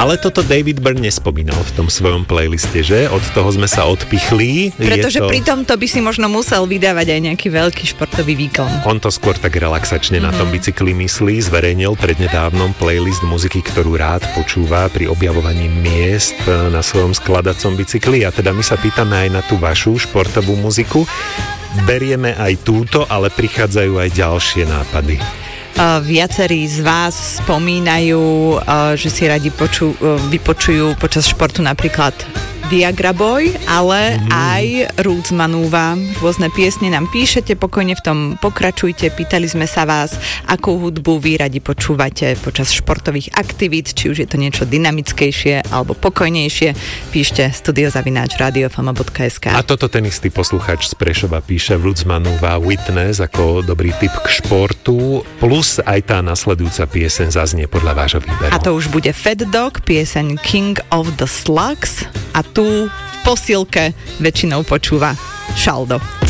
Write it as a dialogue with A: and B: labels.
A: Ale toto David Byrne nespomínal v tom svojom playliste, že? Od toho sme sa odpichli.
B: Pretože pri tomto by si možno musel vydávať aj nejaký veľký športový výkon.
A: On to skôr tak relaxačne na tom bicykli myslí. Zverejnil prednedávnom playlist muziky, ktorú rád počúva pri objavovaní miest na svojom skladacom bicykli. A teda my sa pýtame aj na tú vašu športovú muziku. Berieme aj túto, ale prichádzajú aj ďalšie nápady.
B: Viacerí z vás spomínajú, že si radi vypočujú počas športu napríklad Viagra Boy, ale aj Roots Manuva. Rôzne piesne nám píšete, pokojne v tom pokračujte. Pýtali sme sa vás, akú hudbu vy radi počúvate počas športových aktivít, či už je to niečo dynamickejšie alebo pokojnejšie. Píšte studiozavinač.radiofama.sk.
A: A toto ten istý posluchač z Prešova píše Roots Manuva Witness ako dobrý tip k športu, plus aj tá nasledujúca pieseň zaznie podľa vášho výberu.
B: A to už bude Fat Dog, pieseň King of the Slugs, a tu v posilke väčšinou počúva Šaldo.